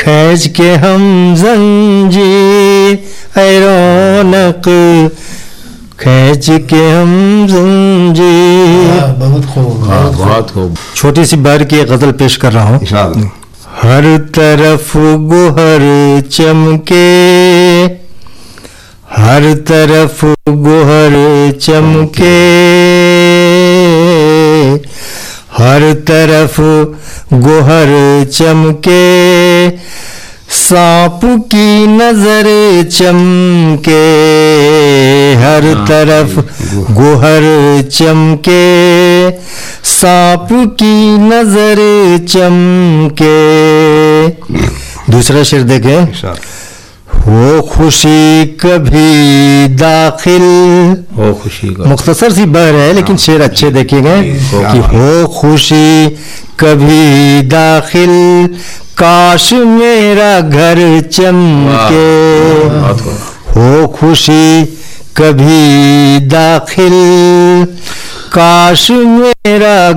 खींच के हम जंजीर ऐ रौनक, खींच के हम जंजीर। बहुत खूब, बहुत खूब। छोटी सी बार की एक गजल पेश कर रहा हूँ। हर तरफ गोहर चमके, हर तरफ गोहर चमके, हर तरफ गोहर चमके, सांप की नजर चमके, हर तरफ गोहर चमके, सांप की नजर चमके। दूसरा शेर देखें। हो खुशी कभी दाखिल, हो खुशी का मुख्तसर सी बहर है लेकिन शेर अच्छे देखेंगे कि हो खुशी कभी दाखिल, काश मेरा घर चमके, हो खुशी कभी दाखिल, काश मेरा